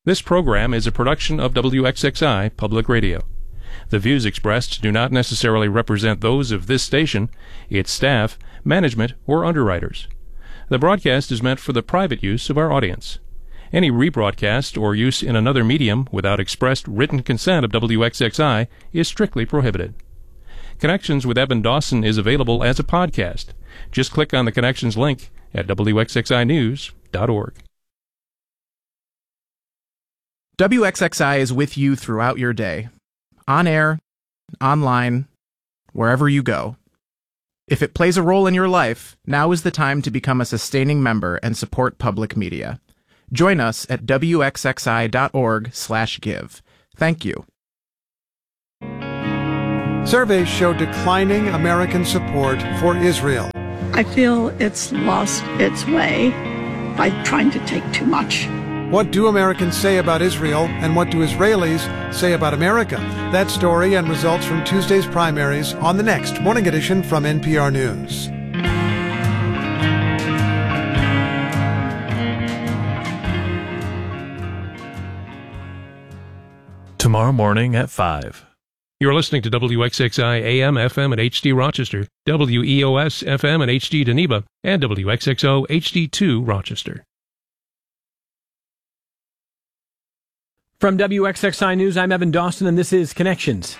This program is a production of WXXI Public Radio. The views expressed do not necessarily represent those of this station, its staff, management, or underwriters. The broadcast is meant for the private use of our audience. Any rebroadcast or use in another medium without expressed written consent of WXXI is strictly prohibited. Connections with Evan Dawson is available as a podcast. Just click on the Connections link at WXXInews.org. WXXI is with you throughout your day, on air, online, wherever you go. If it plays a role in your life, now is the time to become a sustaining member and support public media. Join us at WXXI.org/give. Thank you. Surveys show declining American support for Israel. I feel it's lost its way by trying to take too much. What do Americans say about Israel, and what do Israelis say about America? That story and results from Tuesday's primaries on the next Morning Edition from NPR News. Tomorrow morning at 5. You're listening to WXXI AM, FM at HD Rochester, WEOS FM at HD Geneva, and WXXO HD2 Rochester. From WXXI News, I'm Evan Dawson, and this is Connections.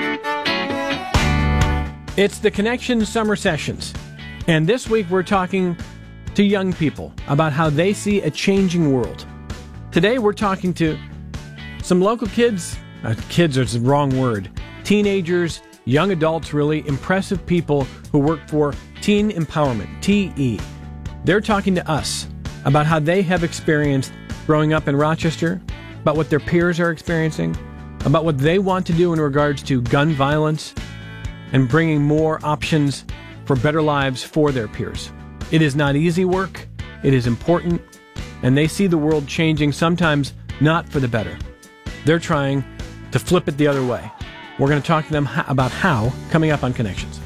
It's the Connections Summer Sessions, and this week we're talking to young people about how they see a changing world. Today we're talking to some local kids. Kids is the wrong word. Teenagers, young adults, really, impressive people who work for Teen Empowerment, TE. They're talking to us about how they have experienced growing up in Rochester, about what their peers are experiencing, about what they want to do in regards to gun violence, and bringing more options for better lives for their peers. It is not easy work. It is important, and they see the world changing, sometimes not for the better. They're trying to flip it the other way. We're going to talk to them about how, coming up on Connections.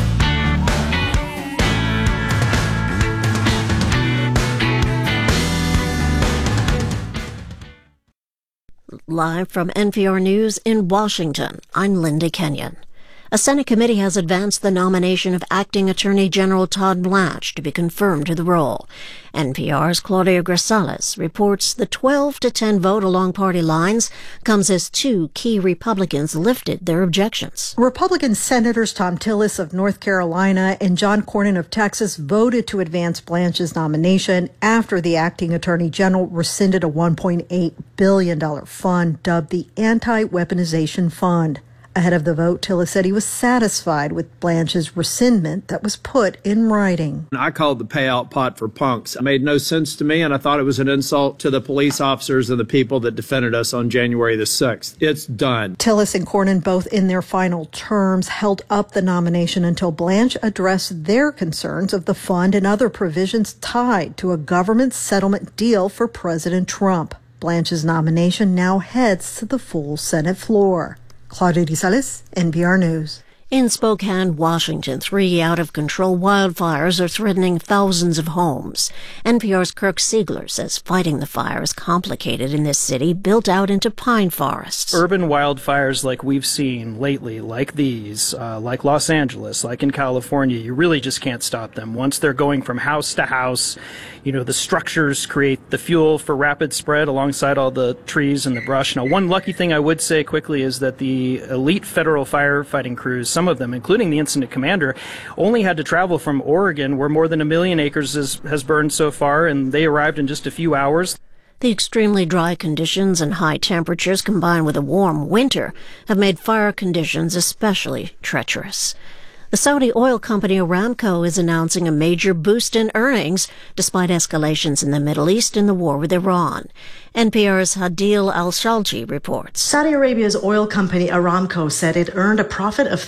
Live from NPR News in Washington, I'm Linda Kenyon. A Senate committee has advanced the nomination of Acting Attorney General Todd Blanche to be confirmed to the role. NPR's Claudia Grisales reports the 12-10 vote along party lines comes as two key Republicans lifted their objections. Republican Senators Thom Tillis of North Carolina and John Cornyn of Texas voted to advance Blanche's nomination after the acting attorney general rescinded a $1.8 billion fund dubbed the Anti-Weaponization Fund. Ahead of the vote, Tillis said he was satisfied with Blanche's rescindment that was put in writing. I called the payout pot for punks. It made no sense to me, and I thought it was an insult to the police officers and the people that defended us on January the 6th. It's done. Tillis and Cornyn, both in their final terms, held up the nomination until Blanche addressed their concerns of the fund and other provisions tied to a government settlement deal for President Trump. Blanche's nomination now heads to the full Senate floor. Claudia Grisales, NPR News. In Spokane, Washington, 3 out-of-control wildfires are threatening thousands of homes. NPR's Kirk Siegler says fighting the fire is complicated in this city built out into pine forests. Urban wildfires like we've seen lately, like these, like Los Angeles, like in California, you really just can't stop them. Once they're going from house to house, the structures create the fuel for rapid spread alongside all the trees and the brush. Now, one lucky thing I would say quickly is that the elite federal firefighting crews, some of them, including the incident commander, only had to travel from Oregon, where more than 1 million acres has burned so far, and they arrived in just a few hours. The extremely dry conditions and high temperatures combined with a warm winter have made fire conditions especially treacherous. The Saudi oil company Aramco is announcing a major boost in earnings despite escalations in the Middle East and the war with Iran. NPR's Hadil Al-Shalji reports. Saudi Arabia's oil company Aramco said it earned a profit of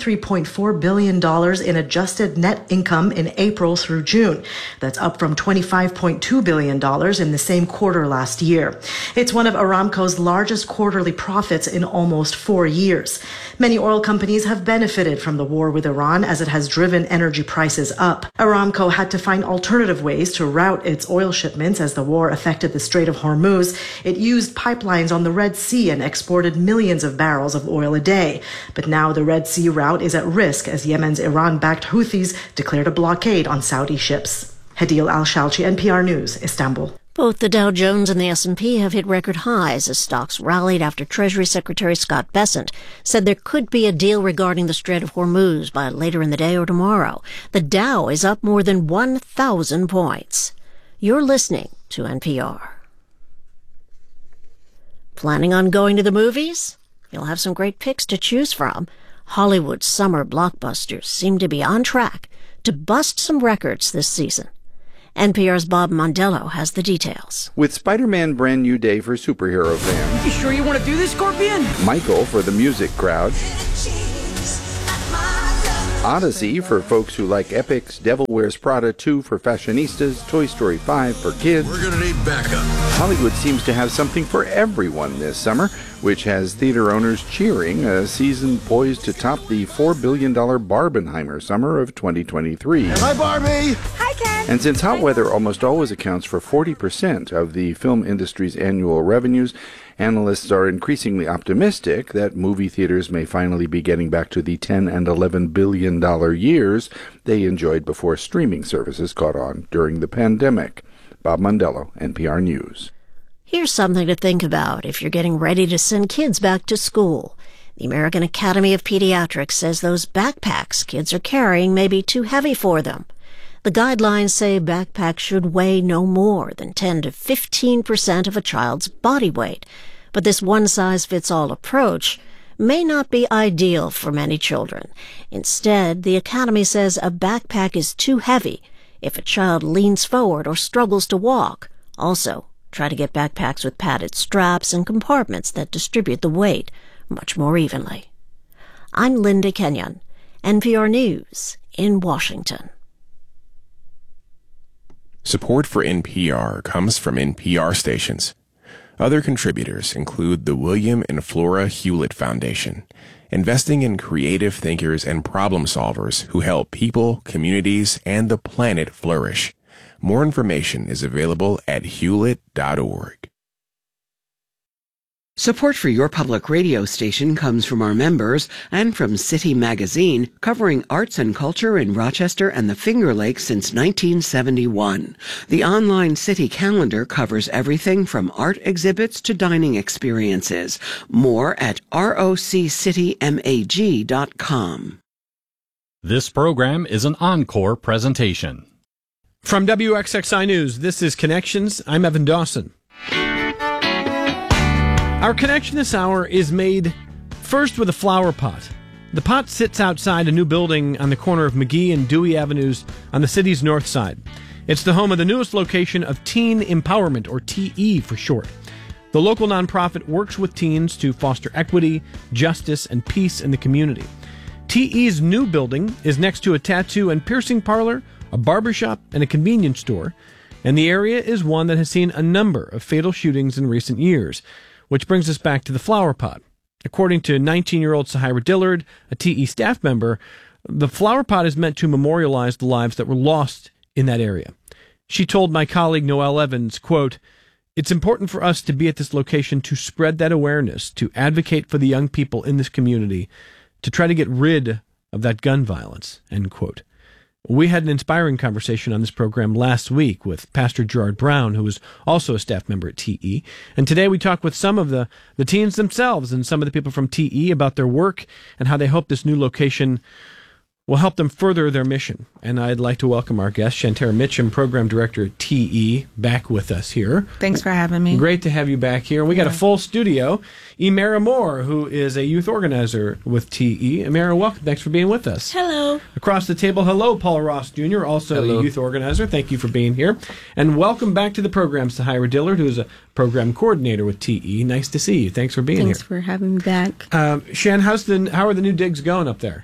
$33.4 billion in adjusted net income in April through June. That's up from $25.2 billion in the same quarter last year. It's one of Aramco's largest quarterly profits in almost 4 years. Many oil companies have benefited from the war with Iran Iran as it has driven energy prices up. Aramco had to find alternative ways to route its oil shipments as the war affected the Strait of Hormuz. It used pipelines on the Red Sea and exported millions of barrels of oil a day. But now the Red Sea route is at risk as Yemen's Iran-backed Houthis declared a blockade on Saudi ships. Hadil Al-Shalchi, NPR News, Istanbul. Both the Dow Jones and the S&P have hit record highs as stocks rallied after Treasury Secretary Scott Bessent said there could be a deal regarding the Strait of Hormuz by later in the day or tomorrow. The Dow is up more than 1,000 points. You're listening to NPR. Planning on going to the movies? You'll have some great picks to choose from. Hollywood's summer blockbusters seem to be on track to bust some records this season. NPR's Bob Mondello has the details. With Spider-Man Brand New Day for superhero fans. You sure you want to do this, Scorpion? Michael for the music crowd. Odyssey for folks who like epics. Devil Wears Prada 2 for fashionistas. Toy Story 5 for kids. We're going to need backup. Hollywood seems to have something for everyone this summer, which has theater owners cheering, a season poised to top the $4 billion Barbenheimer summer of 2023. Hi, Barbie! Hi, Ken! And since hot weather almost always accounts for 40% of the film industry's annual revenues, analysts are increasingly optimistic that movie theaters may finally be getting back to the $10 and $11 billion years they enjoyed before streaming services caught on during the pandemic. Bob Mondello, NPR News. Here's something to think about if you're getting ready to send kids back to school. The American Academy of Pediatrics says those backpacks kids are carrying may be too heavy for them. The guidelines say backpacks should weigh no more than 10 to 15% of a child's body weight. But this one-size-fits-all approach may not be ideal for many children. Instead, the Academy says a backpack is too heavy if a child leans forward or struggles to walk. Also, try to get backpacks with padded straps and compartments that distribute the weight much more evenly. I'm Linda Kenyon, NPR News in Washington. Support for NPR comes from NPR stations. Other contributors include the William and Flora Hewlett Foundation, investing in creative thinkers and problem solvers who help people, communities, and the planet flourish. More information is available at hewlett.org. Support for your public radio station comes from our members and from City Magazine, covering arts and culture in Rochester and the Finger Lakes since 1971. The online City calendar covers everything from art exhibits to dining experiences. More at roccitymag.com. This program is an encore presentation. From WXXI News, this is Connections. I'm Evan Dawson. Our connection this hour is made first with a flower pot. The pot sits outside a new building on the corner of McGee and Dewey Avenues on the city's north side. It's the home of the newest location of Teen Empowerment, or TE for short. The local nonprofit works with teens to foster equity, justice, and peace in the community. TE's new building is next to a tattoo and piercing parlor, a barbershop, and a convenience store, and the area is one that has seen a number of fatal shootings in recent years. Which brings us back to the flower pot. According to 19-year-old Sahira Dillard, a TE staff member, the flower pot is meant to memorialize the lives that were lost in that area. She told my colleague Noelle Evans, quote, "It's important for us to be at this location to spread that awareness, to advocate for the young people in this community, to try to get rid of that gun violence," end quote. We had an inspiring conversation on this program last week with Pastor Gerard Brown, who is also a staff member at TE. And today we talk with some of the teens themselves and some of the people from TE about their work and how they hope this new location will help them further their mission. And I'd like to welcome our guest, Shantara Mitchum, Program Director at TE, back with us here. Thanks for having me. Great to have you back here. We got a full studio. Emera Moore, who is a youth organizer with TE. Emera, welcome. Thanks for being with us. Hello. Across the table, hello, Paul Ross Jr., also a youth organizer. Thank you for being here. And welcome back to the program, Sahira Dillard, who is a program coordinator with TE. Nice to see you. Thanks for being here. Thanks for having me back. Shan, how are the new digs going up there?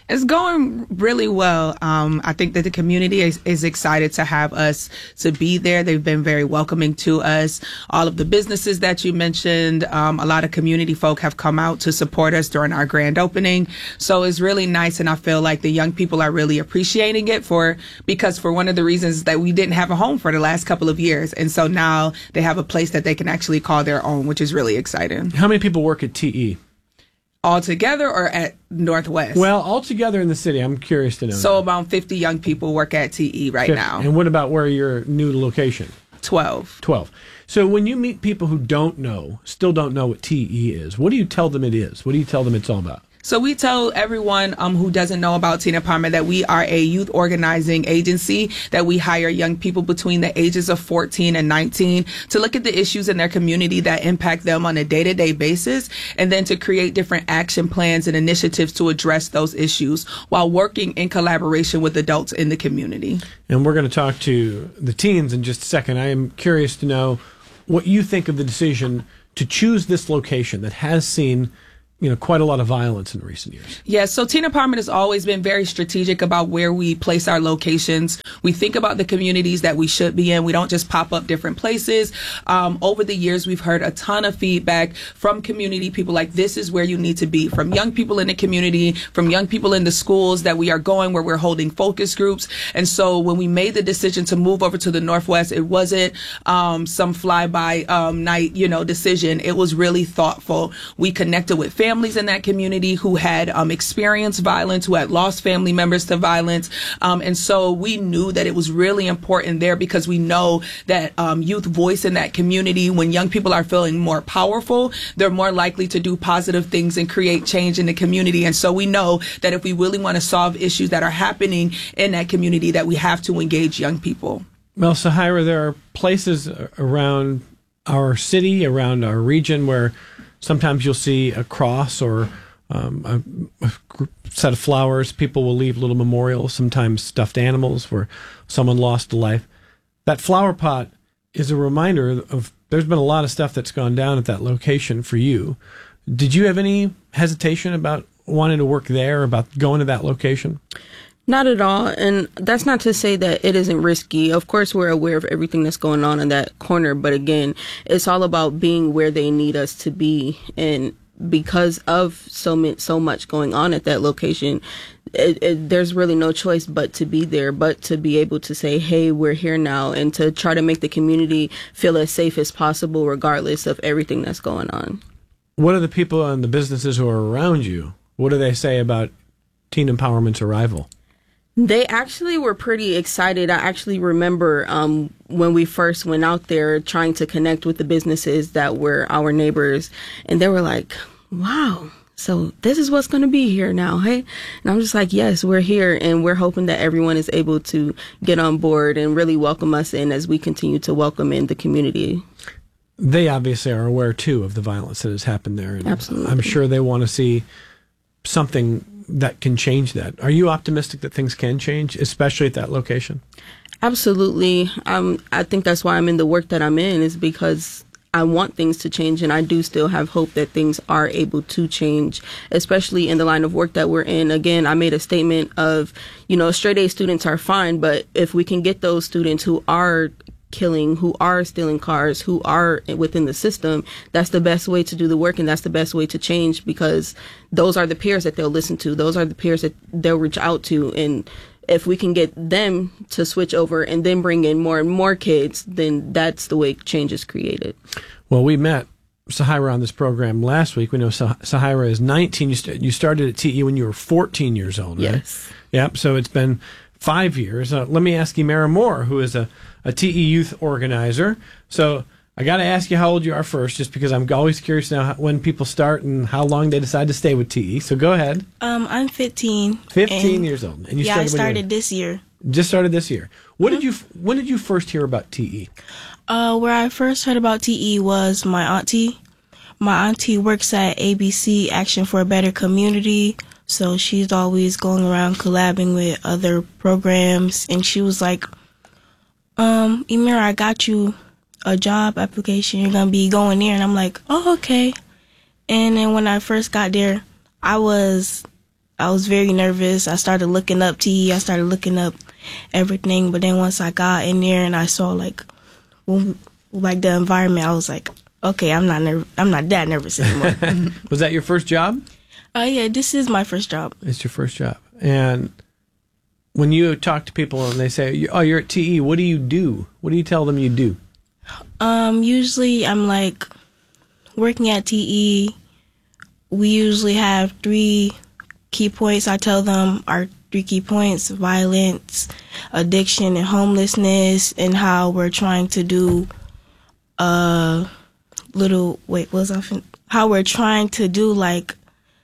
It's going really well. I think that the community is excited to have us to be there. They've been very welcoming to us. All of the businesses that you mentioned, a lot of community folk have come out to support us during our grand opening. So it's really nice, and I feel like the young people are really appreciating it because for one of the reasons that we didn't have a home for the last couple of years. And so now they have a place that they can actually call their own, which is really exciting. How many people work at TE? All together or at Northwest? Well, all together in the city. I'm curious to know. So about 50 young people work at TE right 50. now. And what about where your new location? 12. So when you meet people who still don't know what TE is, what do you tell them it is? What do you tell them it's all about? So we tell everyone who doesn't know about Teen Empowerment that we are a youth organizing agency, that we hire young people between the ages of 14 and 19 to look at the issues in their community that impact them on a day-to-day basis, and then to create different action plans and initiatives to address those issues while working in collaboration with adults in the community. And we're going to talk to the teens in just a second. I am curious to know what you think of the decision to choose this location that has seen quite a lot of violence in recent years. Yeah, so Teen Empowerment has always been very strategic about where we place our locations. We think about the communities that we should be in. We don't just pop up different places. Over the years, we've heard a ton of feedback from community people like, this is where you need to be, from young people in the community, from young people in the schools that we are going, where we're holding focus groups. And so when we made the decision to move over to the Northwest, it wasn't some fly-by night, decision. It was really thoughtful. We connected with families in that community who had experienced violence, who had lost family members to violence. And so we knew that it was really important there because we know that youth voice in that community, when young people are feeling more powerful, they're more likely to do positive things and create change in the community. And so we know that if we really want to solve issues that are happening in that community, that we have to engage young people. Well, Sahira, there are places around our city, around our region, where sometimes you'll see a cross or a set of flowers. People will leave little memorials, sometimes stuffed animals where someone lost a life. That flower pot is a reminder of there's been a lot of stuff that's gone down at that location for you. Did you have any hesitation about wanting to work there, about going to that location? Not at all. And that's not to say that it isn't risky. Of course, we're aware of everything that's going on in that corner. But again, it's all about being where they need us to be. And because of so much going on at that location, there's really no choice but to be there, but to be able to say, hey, we're here now, and to try to make the community feel as safe as possible, regardless of everything that's going on. What are the people and the businesses who are around you? What do they say about Teen Empowerment's arrival? They actually were pretty excited. I actually remember when we first went out there trying to connect with the businesses that were our neighbors, and they were like, wow, so this is what's going to be here now, hey? And I'm just like, yes, we're here, and we're hoping that everyone is able to get on board and really welcome us in as we continue to welcome in the community. They obviously are aware, too, of the violence that has happened there. And absolutely. I'm sure they want to see something that can change that. Are you optimistic that things can change, especially at that location? Absolutely. I think that's why I'm in the work that I'm in, is because I want things to change, and I do still have hope that things are able to change, especially in the line of work that we're in. Again, I made a statement of, straight A students are fine, but if we can get those students who are killing, who are stealing cars, who are within the system, that's the best way to do the work, and that's the best way to change, because those are the peers that they'll listen to. Those are the peers that they'll reach out to. And if we can get them to switch over and then bring in more and more kids, then that's the way change is created. Well, we met Sahira on this program last week. We know Sahira is 19. You started at TE when you were 14 years old, right? Yes. Yep. So it's been 5 years. Let me ask you, Mara Moore, who is a TE youth organizer. So I got to ask you how old you are first, just because I'm always curious now when people start and how long they decide to stay with TE. So go ahead. I'm 15. 15 years old. And you I started this year. Just started this year. When did you first hear about TE? Where I first heard about TE was my auntie. My auntie works at ABC, Action for a Better Community. So she's always going around collabing with other programs. And she was like, Emira, I got you a job application. You're going to be going there. And I'm like, oh, okay. And then when I first got there, I was I was very nervous. I started looking up TE. I started looking up everything. But then once I got in there and I saw like the environment, I was like, okay, I'm not that nervous anymore. Was that your first job? Yeah, this is my first job. It's your first job. And when you talk to people and they say, oh, you're at TE, what do you do? What do you tell them you do? Usually I'm like working at TE. We usually have 3 key points. I tell them our 3 key points: violence, addiction, and homelessness, and how we're trying to do how we're trying to do like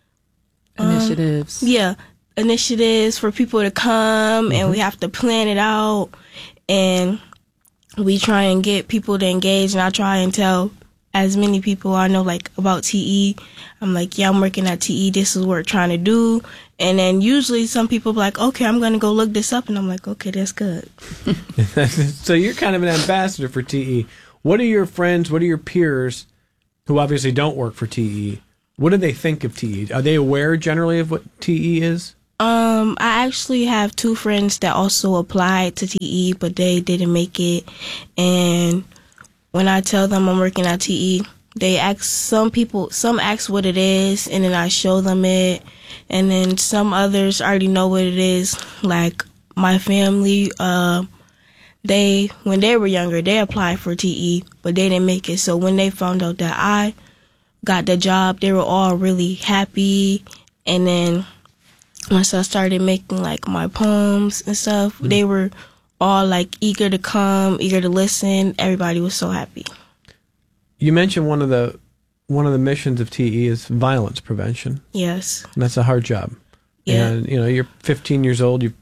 initiatives. Initiatives for people to come, and we have to plan it out, and we try and get people to engage, and I try and tell as many people I know like about TE. I'm like, yeah, I'm working at TE, this is what we're trying to do. And then usually some people be like, okay, I'm going to go look this up, and I'm like, okay, that's good. So you're kind of an ambassador for TE. What are your friends, what are your peers who obviously don't work for TE, what do they think of TE? Are they aware generally of what TE is? I actually have 2 friends that also applied to TE, but they didn't make it. And when I tell them I'm working at TE, they ask some ask what it is, and then I show them it. And then some others already know what it is. Like my family, when they were younger, they applied for TE, but they didn't make it. So when they found out that I got the job, they were all really happy. And then once I started making like my poems and stuff, they were all like eager to come, eager to listen. Everybody was so happy. You mentioned one of the missions of TE is violence prevention. Yes. And that's a hard job. Yeah. And you're 15 years old. A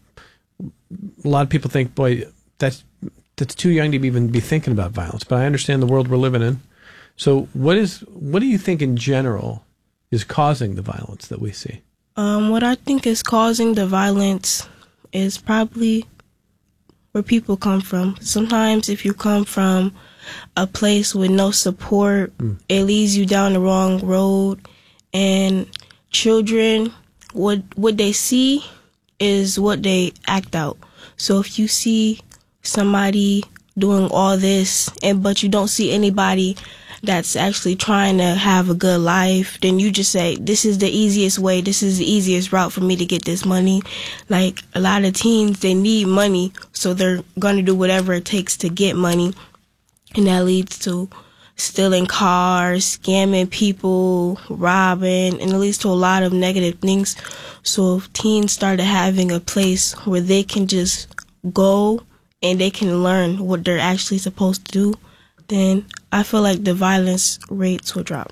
lot of people think, boy, that's too young to even be thinking about violence. But I understand the world we're living in. So what do you think in general is causing the violence that we see? What I think is causing the violence is probably where people come from. Sometimes if you come from a place with no support, it leads you down the wrong road. And children, what they see is what they act out. So if you see somebody doing all this, but you don't see anybody that's actually trying to have a good life, then you just say, this is the easiest way, this is the easiest route for me to get this money. Like a lot of teens, they need money, so they're going to do whatever it takes to get money. And that leads to stealing cars, scamming people, robbing, and it leads to a lot of negative things. So if teens started having a place where they can just go and they can learn what they're actually supposed to do, then I feel like the violence rates will drop.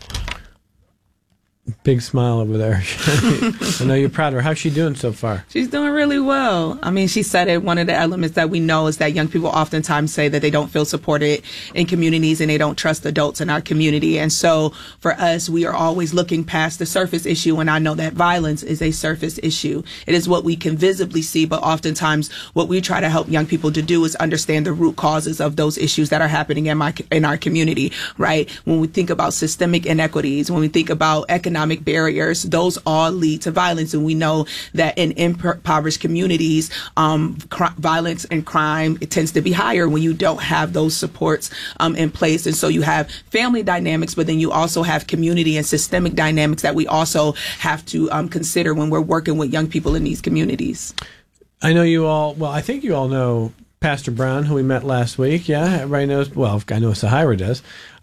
Big smile over there. I know you're proud of her. How's she doing so far? She's doing really well. I mean, she said it. One of the elements that we know is that young people oftentimes say that they don't feel supported in communities and they don't trust adults in our community. And so for us, we are always looking past the surface issue. And I know that violence is a surface issue. It is what we can visibly see. But oftentimes what we try to help young people to do is understand the root causes of those issues that are happening in our community, right? When we think about systemic inequities, when we think about economic barriers, those all lead to violence. And we know that in impoverished communities, violence and crime, it tends to be higher when you don't have those supports in place. And so you have family dynamics, but then you also have community and systemic dynamics that we also have to consider when we're working with young people in these communities. I know you all, well, I think you all know Pastor Brown, who we met last week. Yeah, everybody knows, well, I know Sahira does.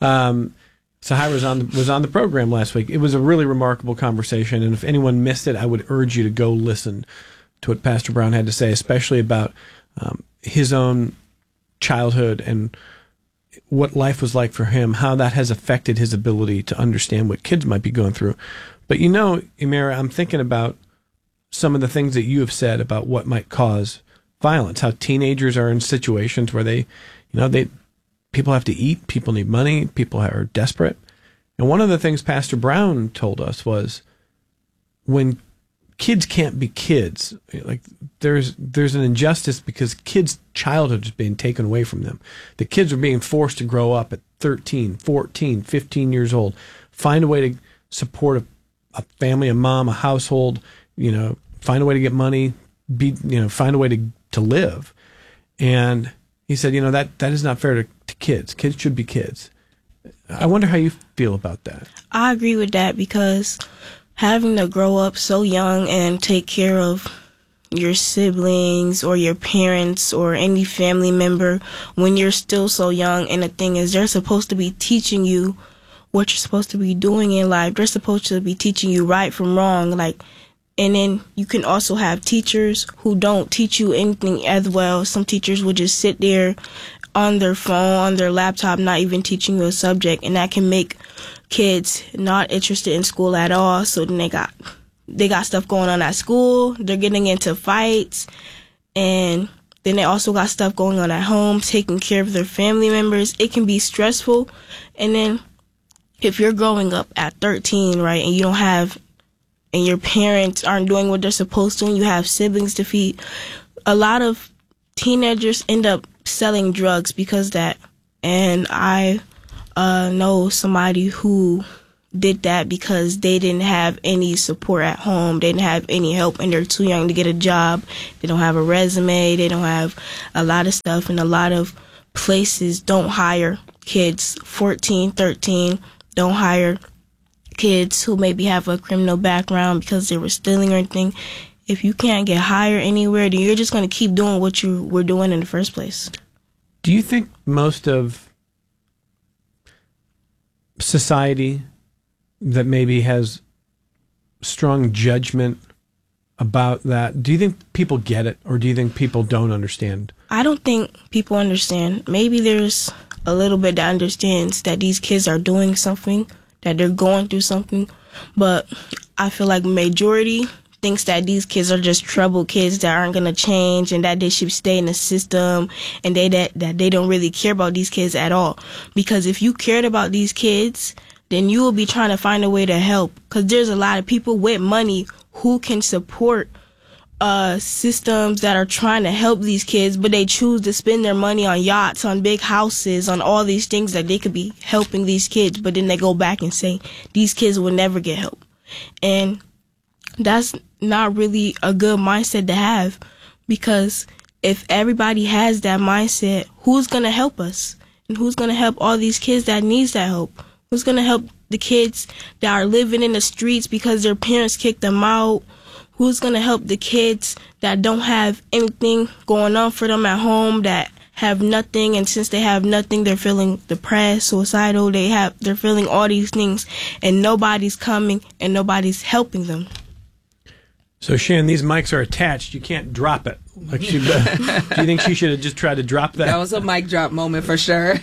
Sahira was on the program last week. It was a really remarkable conversation, and if anyone missed it, I would urge you to go listen to what Pastor Brown had to say, especially about his own childhood and what life was like for him, how that has affected his ability to understand what kids might be going through. But Imera, I'm thinking about some of the things that you have said about what might cause violence, how teenagers are in situations where people have to eat, people need money, people are desperate. And one of the things Pastor Brown told us was when kids can't be kids, like there's an injustice because kids' childhood is being taken away from them. The kids are being forced to grow up at 13, 14, 15 years old, find a way to support a family, a mom, a household, find a way to get money, find a way to live. And he said, that is not fair to kids. Kids should be kids. I wonder how you feel about that. I agree with that, because having to grow up so young and take care of your siblings or your parents or any family member when you're still so young, and the thing is, they're supposed to be teaching you what you're supposed to be doing in life. They're supposed to be teaching you right from wrong. And then you can also have teachers who don't teach you anything as well. Some teachers will just sit there on their phone, on their laptop, not even teaching you a subject, and that can make kids not interested in school at all. So then they got stuff going on at school. They're getting into fights, and then they also got stuff going on at home, taking care of their family members. It can be stressful. And then if you're growing up at 13, right, and you don't have, and your parents aren't doing what they're supposed to, and you have siblings to feed, a lot of teenagers end up selling drugs because of that. And I know somebody who did that because they didn't have any support at home. They didn't have any help, and they're too young to get a job. They don't have a resume. They don't have a lot of stuff, and a lot of places don't hire kids 14, 13, don't hire kids who maybe have a criminal background because they were stealing or anything. If you can't get hired anywhere, then you're just going to keep doing what you were doing in the first place. Do you think most of society that maybe has strong judgment about that, do you think people get it, or do you think people don't understand? I don't think people understand. Maybe there's a little bit that understands that these kids are doing something, that they're going through something, but I feel like majority thinks that these kids are just troubled kids that aren't going to change, and that they should stay in the system, and that they don't really care about these kids at all. Because if you cared about these kids, then you will be trying to find a way to help. Because there's a lot of people with money who can support systems that are trying to help these kids, but they choose to spend their money on yachts, on big houses, on all these things that they could be helping these kids, but then they go back and say these kids will never get help. And that's not really a good mindset to have, because if everybody has that mindset, who's going to help us? And who's going to help all these kids that needs that help? Who's going to help the kids that are living in the streets because their parents kicked them out? Who's going to help the kids that don't have anything going on for them at home, that have nothing, and since they have nothing, they're feeling depressed, suicidal, they're feeling all these things, and nobody's coming and nobody's helping them. So, Shan, these mics are attached. You can't drop it. Do you think she should have just tried to drop that? That was a mic drop moment for sure.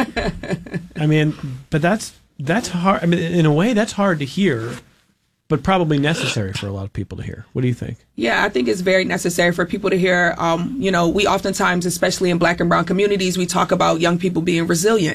I mean, but that's hard. I mean, in a way, that's hard to hear, but probably necessary for a lot of people to hear. What do you think? Yeah, I think it's very necessary for people to hear. We oftentimes, especially in Black and brown communities, we talk about young people being resilient.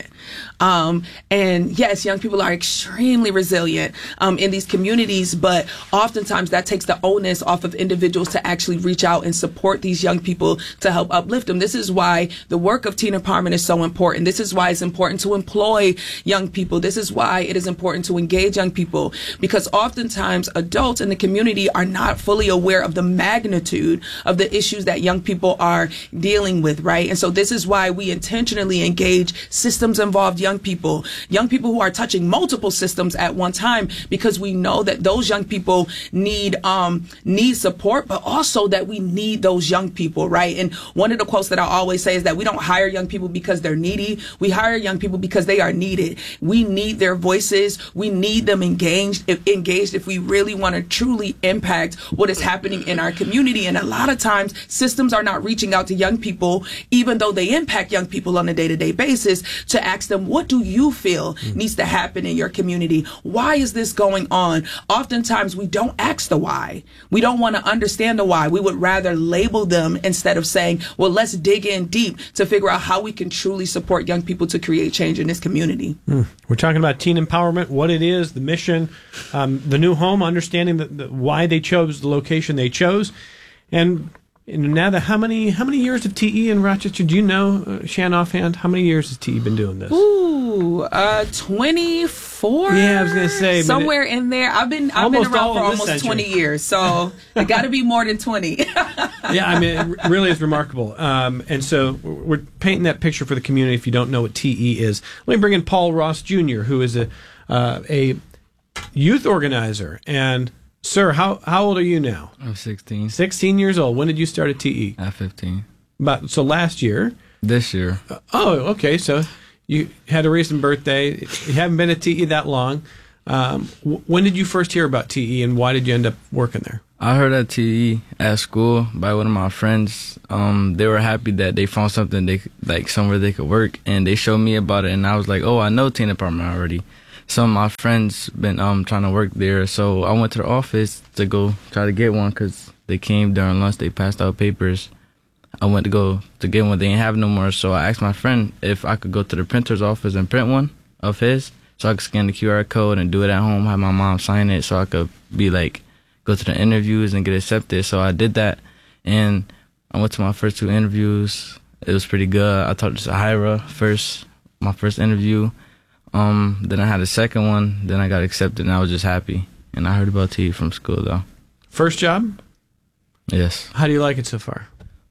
And yes, young people are extremely resilient in these communities, but oftentimes that takes the onus off of individuals to actually reach out and support these young people to help uplift them. This is why the work of teen empowerment is so important. This is why it's important to employ young people. This is why it is important to engage young people, because oftentimes adults in the community are not fully aware of the magnitude of the issues that young people are dealing with, right? And so this is why we intentionally engage systems-involved young people who are touching multiple systems at one time, because we know that those young people need support, but also that we need those young people, right? And one of the quotes that I always say is that we don't hire young people because they're needy. We hire young people because they are needed. We need their voices. We need them engaged if we really want to truly impact what is happening in our community. And a lot of times systems are not reaching out to young people, even though they impact young people on a day-to-day basis, to ask them, what do you feel needs to happen in your community? Why is this going on? Oftentimes we don't ask the why. We don't want to understand the why. We would rather label them instead of saying, well, let's dig in deep to figure out how we can truly support young people to create change in this community. We're talking about teen empowerment, what it is, the mission, the new home, understanding why they chose the location they chose. And now how many years of TE in Rochester? Do you know, Shan, offhand? How many years has TE been doing this? Ooh, 24. Yeah, I was gonna say somewhere in there. I've been around for almost 20 years, so it got to be more than 20. Yeah, I mean, it really is remarkable. And so we're painting that picture for the community. If you don't know what TE is, let me bring in Paul Ross Jr., who is a youth organizer. And sir, how old are you now? I'm 16. 16 years old. When did you start at TE? At 15. So last year. This year. Okay. So you had a recent birthday. You haven't been at TE that long. When did you first hear about TE, and why did you end up working there? I heard at TE at school by one of my friends. They were happy that they found something somewhere they could work, and they showed me about it, and I was like, oh, I know Teen Department already. Some of my friends been trying to work there, so I went to the office to go try to get one because they came during lunch. They passed out papers. I went to go to get one. They didn't have no more, so I asked my friend if I could go to the printer's office and print one of his, so I could scan the QR code and do it at home, have my mom sign it, so I could go to the interviews and get accepted. So I did that, and I went to my first 2 interviews. It was pretty good. I talked to Sahira my first interview. Then I had a second one. Then I got accepted, and I was just happy. And I heard about TE from school, though. First job? Yes. How do you like it so far?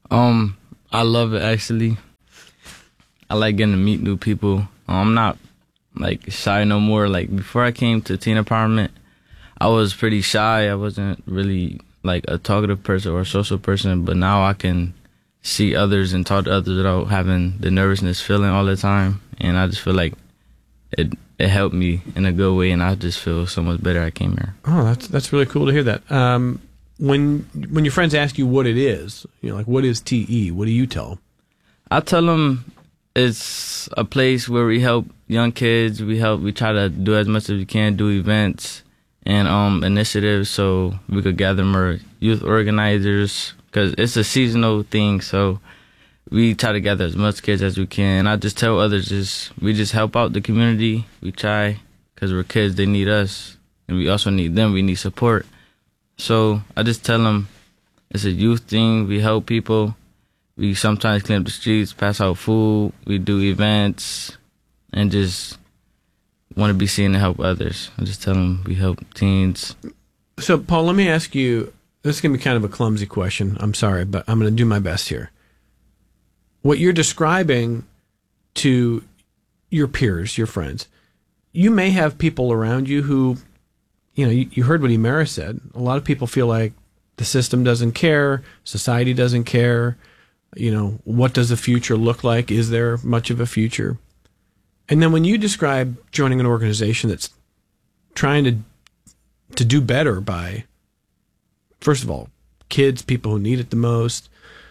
I love it, actually. I like getting to meet new people. I'm not shy no more. Before I came to Teen Empowerment, I was pretty shy. I wasn't really a talkative person or a social person, but now I can see others and talk to others without having the nervousness feeling all the time. And I just feel like it helped me in a good way, and I just feel so much better I came here. Oh, that's really cool to hear that. When your friends ask you what it is, what is TE? What do you tell them? I tell them it's a place where we help young kids. We try to do as much as we can, do events and initiatives so we could gather more youth organizers, because it's a seasonal thing, so we try to gather as much kids as we can. And I just tell others, we just help out the community. We try, because we're kids, they need us, and we also need them. We need support. So I just tell them it's a youth thing. We help people. We sometimes clean up the streets, pass out food. We do events, and just want to be seen to help others. I just tell them we help teens. So, Paul, let me ask you, this is going to be kind of a clumsy question. I'm sorry, but I'm going to do my best here. What you're describing to your peers, your friends, you may have people around you who, you heard what Emera said. A lot of people feel like the system doesn't care, society doesn't care. What does the future look like? Is there much of a future? And then when you describe joining an organization that's trying to do better by, first of all, kids, people who need it the most,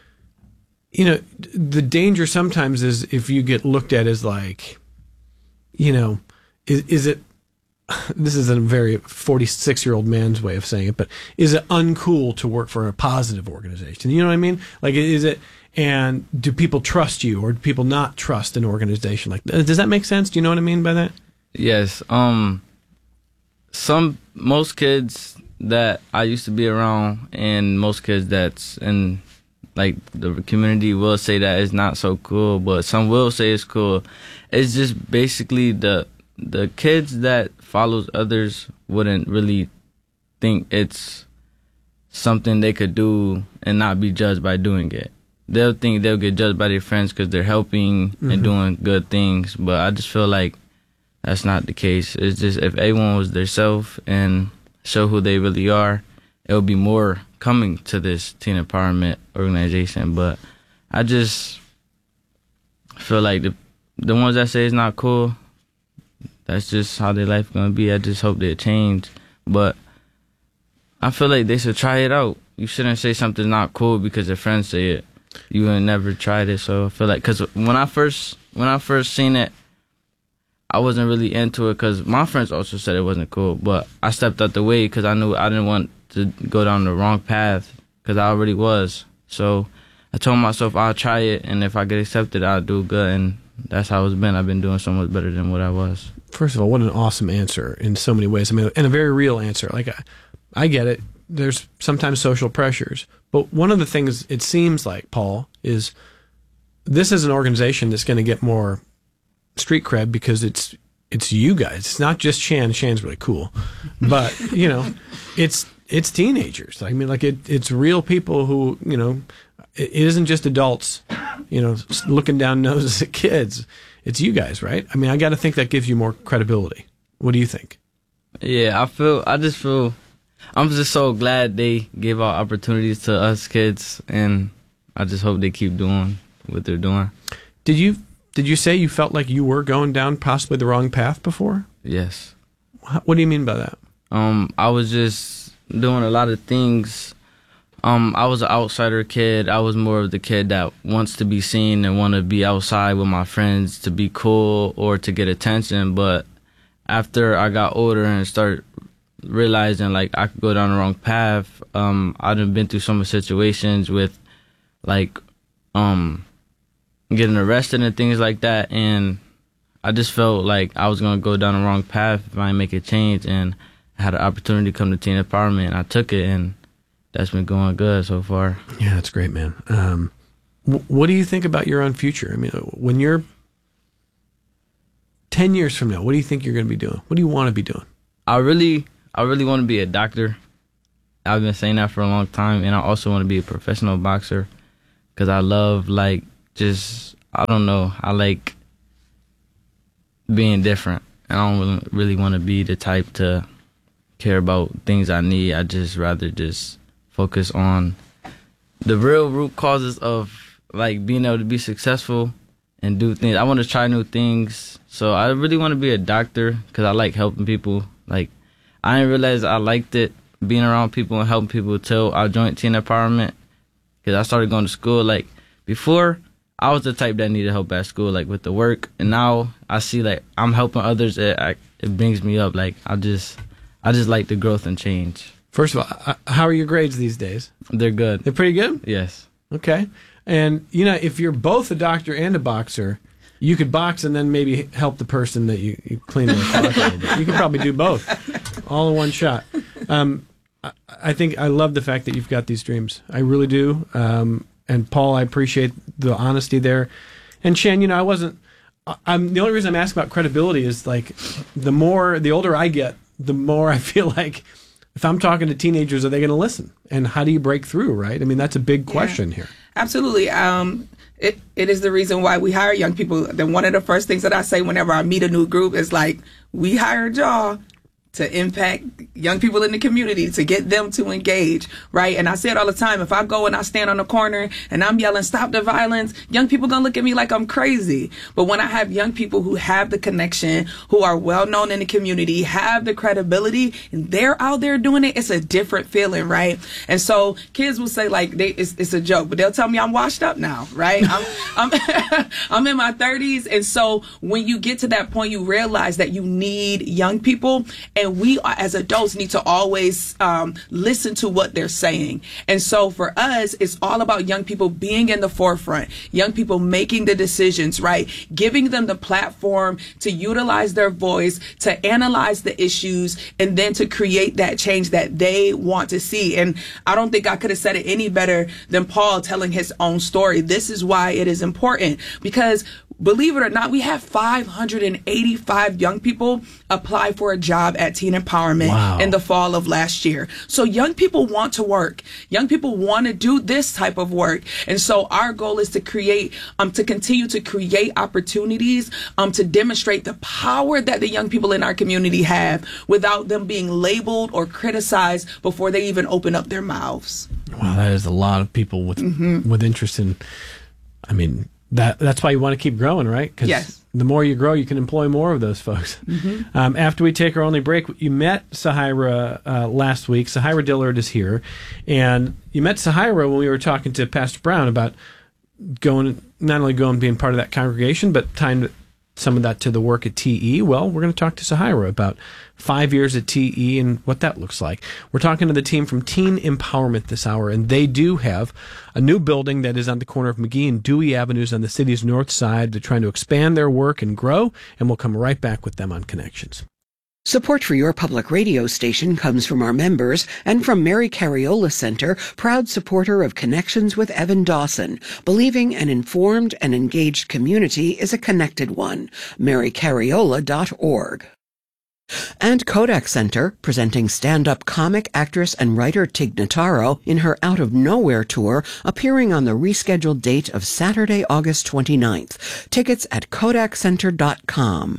the danger sometimes is if you get looked at as is it, this is a very 46-year-old man's way of saying it, but is it uncool to work for a positive organization? You know what I mean? Is it, and do people trust you, or do people not trust an organization like that? Does that make sense? Do you know what I mean by that? Yes. Most kids that I used to be around, and most kids that's in the community will say that it's not so cool, but some will say it's cool. It's just basically the kids that follows others wouldn't really think it's something they could do and not be judged by doing it. They'll think they'll get judged by their friends because they're helping and doing good things, but I just feel like that's not the case. It's just if everyone was themselves and show who they really are, it would be more coming to this teen empowerment organization. But I just feel like the ones that say it's not cool, that's just how their life gonna be. I just hope they change. But I feel like they should try it out. You shouldn't say something's not cool because your friends say it. You ain't never tried it. So I feel like, because when I first seen it, I wasn't really into it because my friends also said it wasn't cool. But I stepped out the way because I knew I didn't want to go down the wrong path because I already was. So I told myself I'll try it, and if I get accepted, I'll do good. And that's how it's been. I've been doing so much better than what I was. First of all, what an awesome answer in so many ways. I mean, and a very real answer. I get it. There's sometimes social pressures. But one of the things it seems like, Paul, is this is an organization that's going to get more street cred because it's you guys. It's not just Shan. Shan's really cool, but it's teenagers. I mean, like it's real people who it isn't just adults, looking down noses at kids. It's you guys, right? I mean, I got to think that gives you more credibility. What do you think? Yeah, I'm just so glad they gave out opportunities to us kids, and I just hope they keep doing what they're doing. Did you say you felt like you were going down possibly the wrong path before? Yes. What do you mean by that? I was just doing a lot of things. I was an outsider kid. I was more of the kid that wants to be seen and want to be outside with my friends to be cool or to get attention. But after I got older and started realizing like I could go down the wrong path, I've been through some situations with like getting arrested and things like that, and I just felt like I was going to go down the wrong path if I didn't make a change, and I had an opportunity to come to teen empowerment, and I took it, and that's been going good so far. Yeah, that's great, man. What do you think about your own future? I mean, when you're 10 years from now, what do you think you're going to be doing? What do you want to be doing? I really want to be a doctor. I've been saying that for a long time, and I also want to be a professional boxer because I love, I like being different. I don't really want to be the type to care about things I need. I just rather just focus on the real root causes of like being able to be successful and do things. I want to try new things. So I really want to be a doctor because I like helping people. Like I didn't realize I liked it, being around people and helping people till I joined Teen Empowerment because I started going to school. Like before, I was the type that needed help at school, like with the work, and now I see like I'm helping others. It brings me up. Like I just like the growth and change. First of all, how are your grades these days? They're good. They're pretty good? Yes. Okay. And, if you're both a doctor and a boxer, you could box and then maybe help the person that you clean their clock a little bit. You could probably do both, all in one shot. I think I love the fact that you've got these dreams. I really do. And Paul, I appreciate the honesty there. And Shan, the only reason I'm asking about credibility is like the older I get, the more I feel like if I'm talking to teenagers, are they going to listen? And how do you break through, right? I mean, that's a big question here. Absolutely. It is the reason why we hire young people. Then one of the first things that I say whenever I meet a new group is like, we hired y'all to impact young people in the community, to get them to engage, right? And I say it all the time. If I go and I stand on the corner and I'm yelling, stop the violence, young people gonna look at me like I'm crazy. But when I have young people who have the connection, who are well known in the community, have the credibility, and they're out there doing it, it's a different feeling, right? And so kids will say like, it's a joke, but they'll tell me I'm washed up now, right? I'm in my 30s. And so when you get to that point, you realize that you need young people, and we as adults need to always listen to what they're saying. And so for us, it's all about young people being in the forefront, young people making the decisions, right? Giving them the platform to utilize their voice, to analyze the issues, and then to create that change that they want to see. And I don't think I could have said it any better than Paul telling his own story. This is why it is important, because believe it or not, we have 585 young people apply for a job at Teen Empowerment in the fall of last year. So young people want to work. Young people want to do this type of work. And so our goal is to create, to continue to create opportunities, to demonstrate the power that the young people in our community have without them being labeled or criticized before they even open up their mouths. Wow, that is a lot of people with interest in, that's why you want to keep growing, right? Because the more you grow, you can employ more of those folks. After we take our only break, you met Sahira last week. Sahira Dillard is here. And you met Sahira when we were talking to Pastor Brown about not only being part of that congregation, but tying some of that to the work at TE. Well, we're going to talk to Sahira about 5 years at TE and what that looks like. We're talking to the team from Teen Empowerment this hour, and they do have a new building that is on the corner of McGee and Dewey Avenues on the city's north side. They're trying to expand their work and grow, and we'll come right back with them on Connections. Support for your public radio station comes from our members and from Mary Cariola Center, proud supporter of Connections with Evan Dawson, believing an informed and engaged community is a connected one. marycariola.org. And Kodak Center, presenting stand-up comic, actress, and writer Tig Notaro in her Out of Nowhere tour, appearing on the rescheduled date of Saturday, August 29th. Tickets at kodakcenter.com.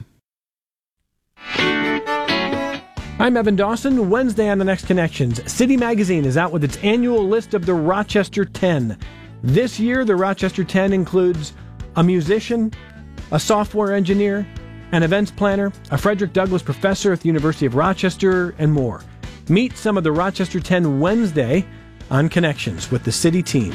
I'm Evan Dawson. Wednesday on The Next Connections, City Magazine is out with its annual list of the Rochester 10. This year, the Rochester 10 includes a musician, a software engineer, an events planner, a Frederick Douglass professor at the University of Rochester, and more. Meet some of the Rochester 10 Wednesday on Connections with the City team.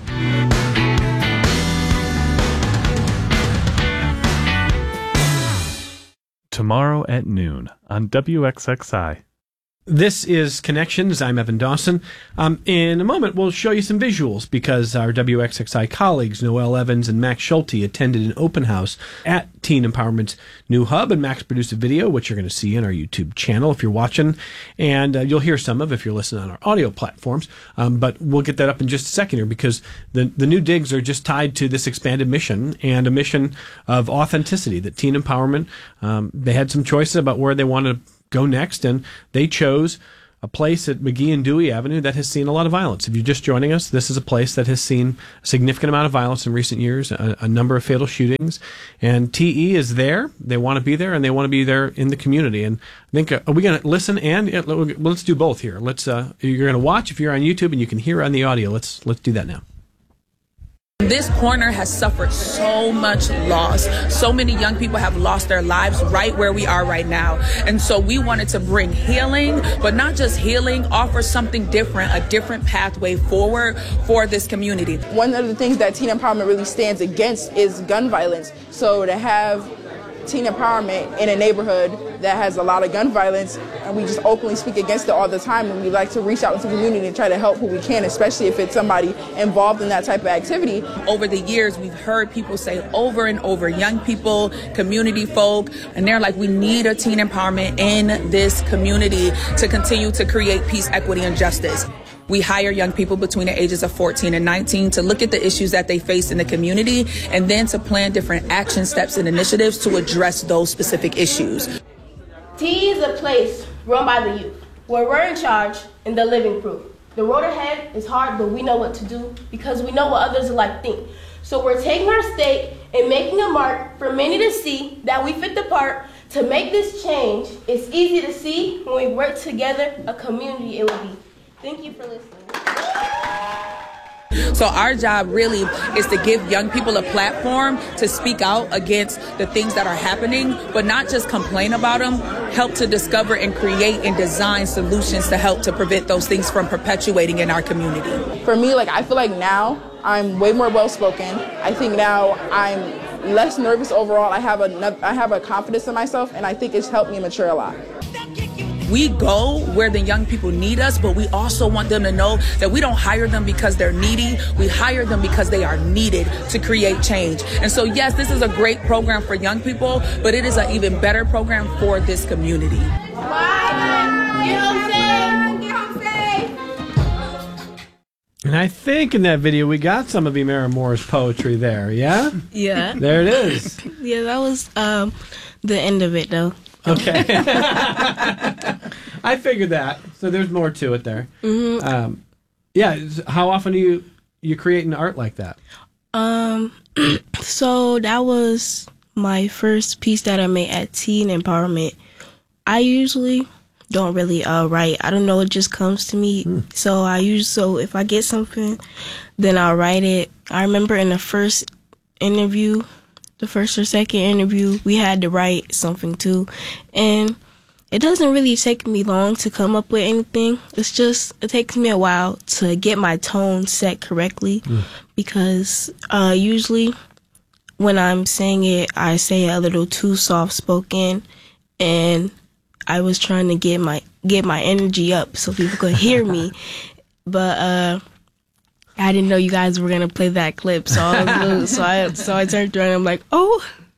Tomorrow at noon on WXXI. This is Connections. I'm Evan Dawson. In a moment, we'll show you some visuals because our WXXI colleagues, Noel Evans and Max Schulte, attended an open house at Teen Empowerment's new hub, and Max produced a video, which you're going to see on our YouTube channel if you're watching, and you'll hear some of if you're listening on our audio platforms. But we'll get that up in just a second here because the new digs are just tied to this expanded mission and a mission of authenticity that Teen Empowerment, they had some choices about where they wanted to go next, and they chose a place at McGee and Dewey Avenue that has seen a lot of violence. If you're just joining us, this is a place that has seen a significant amount of violence in recent years, a number of fatal shootings, and TE is there. They want to be there, and they want to be there in the community. And I think, are we going to listen and let's do both here. You're going to watch if you're on YouTube, and you can hear on the audio. Let's do that now. This corner has suffered so much loss. So many young people have lost their lives right where we are right now. And so we wanted to bring healing, but not just healing, offer something different, a different pathway forward for this community. One of the things that Teen Empowerment really stands against is gun violence. So to have teen empowerment in a neighborhood that has a lot of gun violence, and we just openly speak against it all the time, and we like to reach out into the community and try to help who we can, especially if it's somebody involved in that type of activity. Over the years, we've heard people say over and over, young people, community folk, and they're like, we need a teen empowerment in this community to continue to create peace, equity, and justice. We hire young people between the ages of 14 and 19 to look at the issues that they face in the community and then to plan different action steps and initiatives to address those specific issues. TE is a place run by the youth, where we're in charge and they're living proof. The road ahead is hard, but we know what to do because we know what others alike think. So we're taking our stake and making a mark for many to see that we fit the part to make this change. It's easy to see when we work together, a community it will be. Thank you for listening. So our job really is to give young people a platform to speak out against the things that are happening, but not just complain about them, help to discover and create and design solutions to help to prevent those things from perpetuating in our community. For me, I feel like now I'm way more well-spoken. I think now I'm less nervous overall. I have a confidence in myself, and I think it's helped me mature a lot. We go where the young people need us, but we also want them to know that we don't hire them because they're needy. We hire them because they are needed to create change. And so, yes, this is a great program for young people, but it is an even better program for this community. And I think in that video we got some of Emera Moore's poetry there, yeah? Yeah. There it is. Yeah, that was the end of it, though. Okay. I figured that. So there's more to it there. Mm-hmm. Yeah. How often do you create an art like that? So that was my first piece that I made at Teen Empowerment. I usually don't really write. I don't know. It just comes to me. So if I get something, then I'll write it. I remember in the first or second interview, we had to write something too. And it doesn't really take me long to come up with anything. It takes me a while to get my tone set correctly because usually when I'm saying it, I say it a little too soft-spoken, and I was trying to get my energy up so people could hear me. But I didn't know you guys were gonna play that clip, so I turned around and I'm like, oh.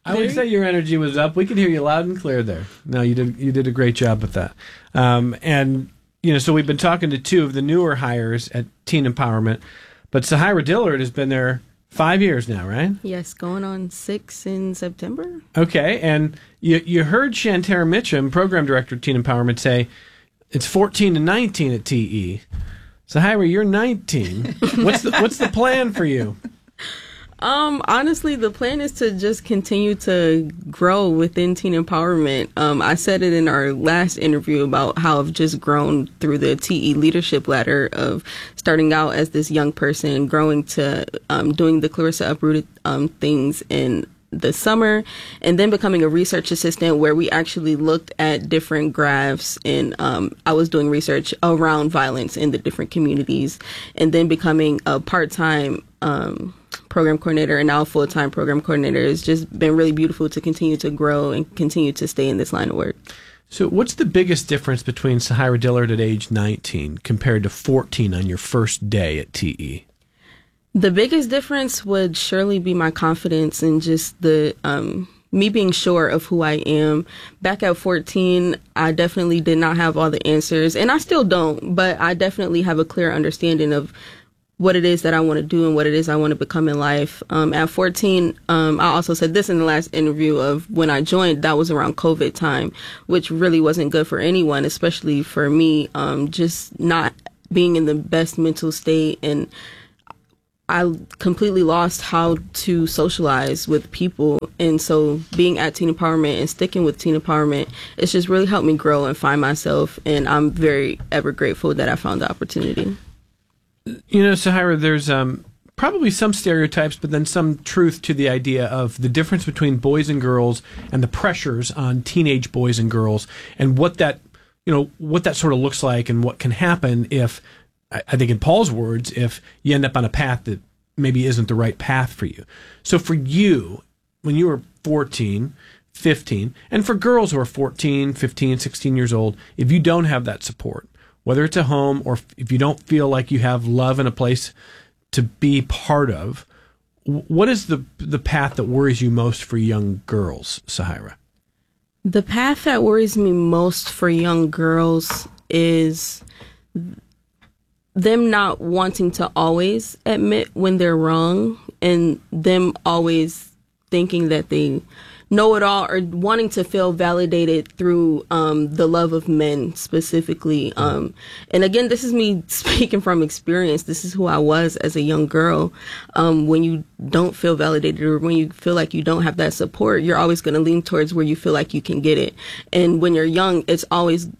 I would say your energy was up. We could hear you loud and clear there. No, you did a great job with that. And so we've been talking to two of the newer hires at Teen Empowerment, but Sahira Dillard has been there 5 years now, right? Yes, going on 6 in September. Okay, and you heard Shantara Mitchum, Program Director at Teen Empowerment, say it's 14 to 19 at TE. Sahira, you're 19. What's the plan for you? Honestly, the plan is to just continue to grow within Teen Empowerment. I said it in our last interview about how I've just grown through the TE leadership ladder of starting out as this young person, growing to doing the Clarissa Uprooted things in the summer, and then becoming a research assistant where we actually looked at different graphs, and I was doing research around violence in the different communities, and then becoming a part-time program coordinator and now a full-time program coordinator. It's just been really beautiful to continue to grow and continue to stay in this line of work. So what's the biggest difference between Sahira Dillard at age 19 compared to 14 on your first day at TE? The biggest difference would surely be my confidence and just the me being sure of who I am. Back at 14, I definitely did not have all the answers, and I still don't, but I definitely have a clear understanding of what it is that I want to do and what it is I want to become in life. At 14, I also said this in the last interview of when I joined, that was around COVID time, which really wasn't good for anyone, especially for me, just not being in the best mental state, and I completely lost how to socialize with people. And so being at Teen Empowerment and sticking with Teen Empowerment, it's just really helped me grow and find myself. And I'm very ever grateful that I found the opportunity. Sahira, there's probably some stereotypes, but then some truth to the idea of the difference between boys and girls and the pressures on teenage boys and girls, and what that sort of looks like and what can happen if, I think in Paul's words, if you end up on a path that maybe isn't the right path for you. So for you, when you were 14, 15, and for girls who are 14, 15, 16 years old, if you don't have that support, whether it's at home or if you don't feel like you have love and a place to be part of, what is the path that worries you most for young girls, Sahira? The path that worries me most for young girls is them not wanting to always admit when they're wrong, and them always thinking that they know it all, or wanting to feel validated through the love of men specifically. And again, this is me speaking from experience. This is who I was as a young girl. When you don't feel validated, or when you feel like you don't have that support, you're always going to lean towards where you feel like you can get it. And when you're young, it's always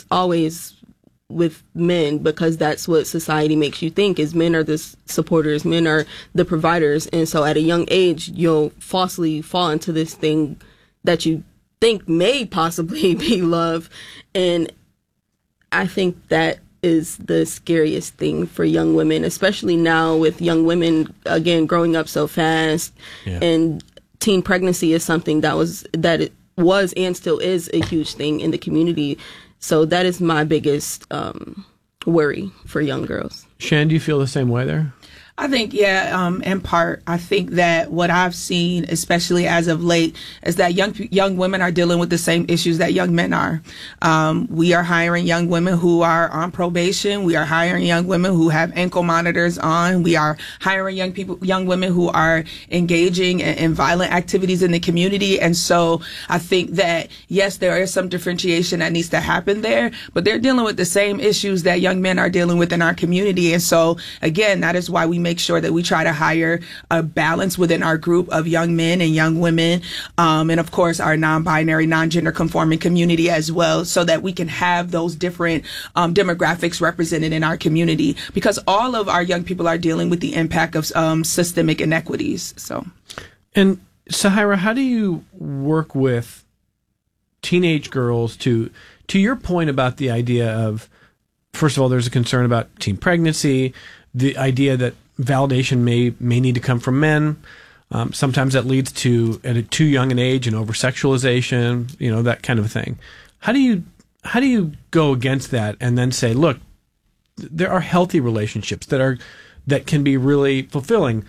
with men, because that's what society makes you think, is men are the supporters, men are the providers. And so at a young age, you'll falsely fall into this thing that you think may possibly be love. And I think that is the scariest thing for young women, especially now with young women, again, growing up so fast. Yeah. And teen pregnancy is something that it was and still is a huge thing in the community. So that is my biggest worry for young girls. Shan, do you feel the same way there? I think, in part, I think that what I've seen, especially as of late, is that young women are dealing with the same issues that young men are. We are hiring young women who are on probation. We are hiring young women who have ankle monitors on. We are hiring young women who are engaging in violent activities in the community. And so I think that, yes, there is some differentiation that needs to happen there, but they're dealing with the same issues that young men are dealing with in our community. And so, again, that is why we make sure that we try to hire a balance within our group of young men and young women, and of course our non-binary, non-gender conforming community as well, so that we can have those different demographics represented in our community, because all of our young people are dealing with the impact of systemic inequities. So, and Sahira, how do you work with teenage girls to your point about the idea of, first of all, there's a concern about teen pregnancy, the idea that validation may need to come from men. Sometimes that leads to, at a too young an age, an over-sexualization, that kind of thing. How do you go against that and then say, look, there are healthy relationships that can be really fulfilling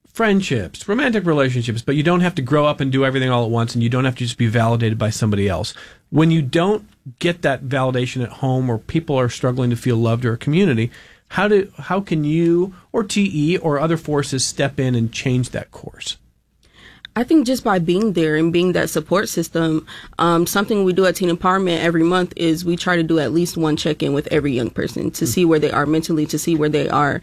friendships, romantic relationships, but you don't have to grow up and do everything all at once, and you don't have to just be validated by somebody else. When you don't get that validation at home, or people are struggling to feel loved, or a community, how can you or TE or other forces step in and change that course? I think just by being there and being that support system, something we do at Teen Empowerment every month is we try to do at least one check-in with every young person to see where they are mentally, to see where they are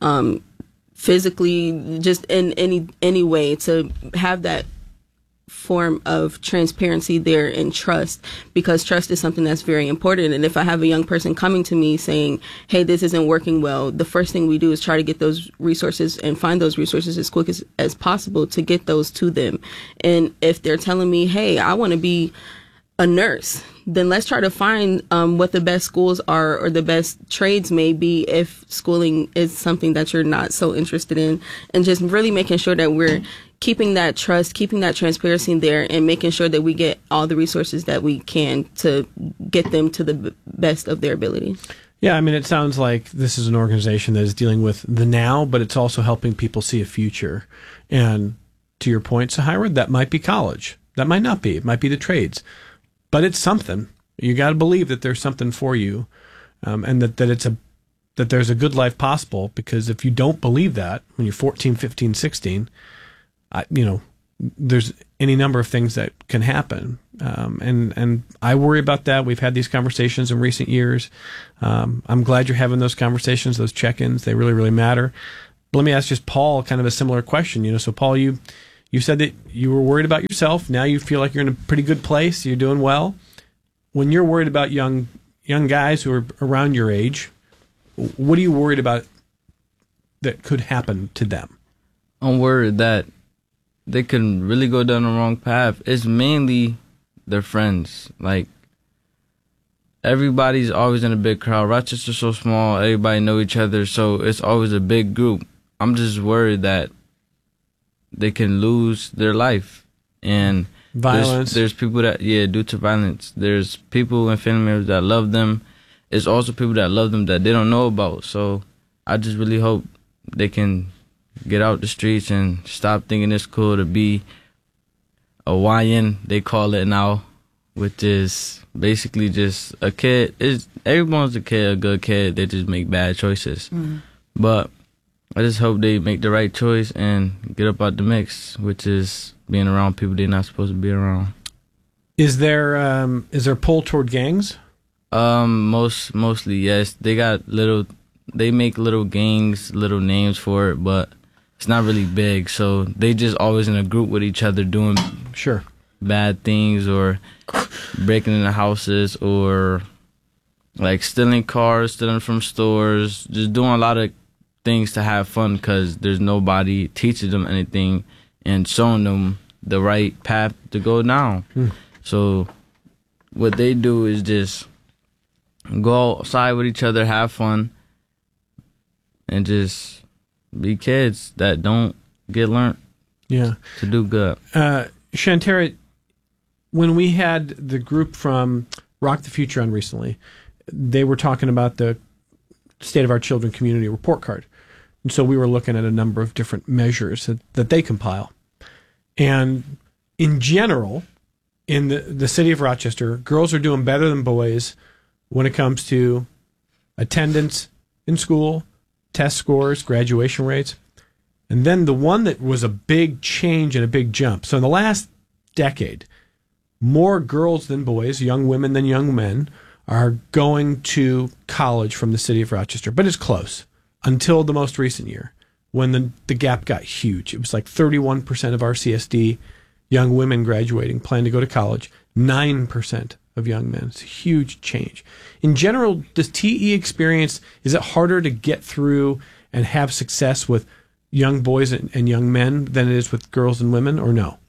physically, just in any way, to have that form of transparency there and trust, because trust is something that's very important. And if I have a young person coming to me saying, hey, this isn't working well, the first thing we do is try to get those resources and find those resources as quick as possible to get those to them. And if they're telling me, hey, I want to be a nurse, then let's try to find what the best schools are, or the best trades may be if schooling is something that you're not so interested in, and just really making sure that we're keeping that trust, keeping that transparency there, and making sure that we get all the resources that we can to get them to the best of their ability. Yeah, I mean, it sounds like this is an organization that is dealing with the now, but it's also helping people see a future. And to your point, Sahira, that might be college. That might not be. It might be the trades. But it's something. You got to believe that there's something for you, and that there's a good life possible. Because if you don't believe that when you're 14, 15, 16, there's any number of things that can happen. And I worry about that. We've had these conversations in recent years. I'm glad you're having those conversations, those check-ins. They really, really matter. But let me ask just Paul kind of a similar question. So Paul, you said that you were worried about yourself. Now you feel like you're in a pretty good place. You're doing well. When you're worried about young guys who are around your age, what are you worried about that could happen to them? I'm worried that they can really go down the wrong path. It's mainly their friends. Like, everybody's always in a big crowd. Rochester's so small, everybody know each other, so it's always a big group. I'm just worried that they can lose their life. And violence. There's people that, due to violence. There's people and family members that love them. There's also people that love them that they don't know about. So I just really hope they can get out the streets and stop thinking it's cool to be a YN, they call it now, which is basically just a kid. Everyone's a kid, a good kid. They just make bad choices. Mm-hmm. But I just hope they make the right choice and get up out the mix, which is being around people they're not supposed to be around. Is there pull toward gangs? Mostly yes. They make little gangs, little names for it, but it's not really big. So they just always in a group with each other doing bad things, or breaking into houses, or like stealing cars, stealing from stores, just doing a lot of things to have fun, because there's nobody teaching them anything and showing them the right path to go down. So what they do is just go outside with each other, have fun, and just be kids that don't get learned to do good. Shantara, when we had the group from Rock the Future on recently, they were talking about the State of Our Children Community Report Card. And so we were looking at a number of different measures that they compile. And in general, in the city of Rochester, girls are doing better than boys when it comes to attendance in school, test scores, graduation rates. And then the one that was a big change and a big jump. So in the last decade, more girls than boys, young women than young men, are going to college from the city of Rochester. But it's close until the most recent year, when the gap got huge. It was like 31% of RCSD young women graduating plan to go to college, 9% of young men. It's a huge change. In general, does TE experience, is it harder to get through and have success with young boys and young men than it is with girls and women, or no?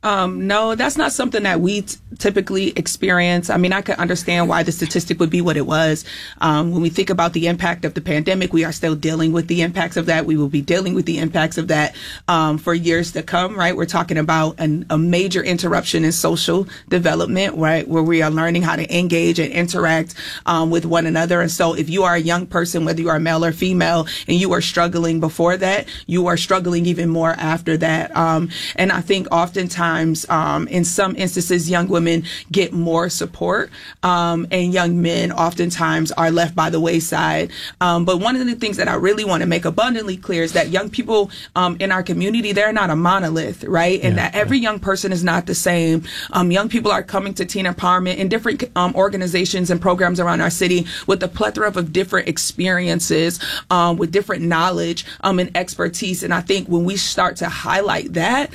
No, that's not something that we typically experience. I mean, I could understand why the statistic would be what it was. When we think about the impact of the pandemic, we are still dealing with the impacts of that. We will be dealing with the impacts of that for years to come, right? We're talking about a major interruption in social development, right, where we are learning how to engage and interact with one another. And so if you are a young person, whether you are male or female, and you are struggling before that, you are struggling even more after that. And I think oftentimes, in some instances, young women get more support, and young men oftentimes are left by the wayside. But one of the things that I really want to make abundantly clear is that young people in our community, they're not a monolith, right? And that every young person is not the same. Young people are coming to teen empowerment in different organizations and programs around our city with a plethora of different experiences, with different knowledge and expertise. And I think when we start to highlight that,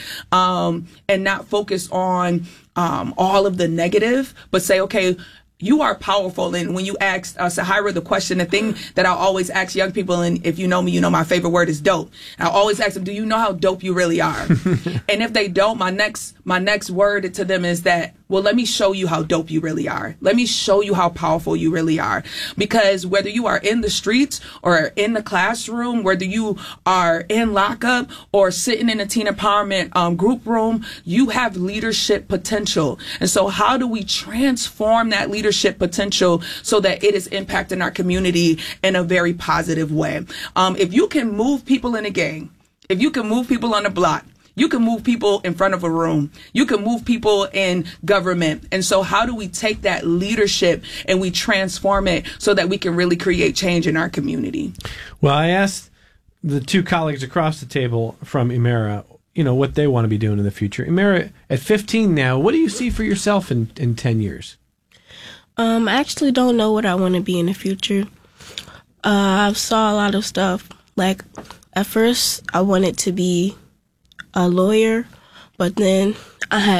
and not focus on all of the negative, but say, okay, you are powerful. And when you asked Sahira the question, the thing that I always ask young people, and if you know me, you know my favorite word is dope. I always ask them, do you know how dope you really are? And if they don't, my next word to them is that, well, let me show you how dope you really are. Let me show you how powerful you really are. Because whether you are in the streets or in the classroom, whether you are in lockup or sitting in a teen empowerment group room, you have leadership potential. And so how do we transform that leadership potential so that it is impacting our community in a very positive way? If you can move people in a gang, if you can move people on the block, you can move people in front of a room. You can move people in government. And so how do we take that leadership and we transform it so that we can really create change in our community? Well, I asked the two colleagues across the table from Emera, what they want to be doing in the future. Emera, at 15 now, what do you see for yourself in 10 years? I actually don't know what I want to be in the future. I saw a lot of stuff. Like, at first, I wanted to be a lawyer, but then I had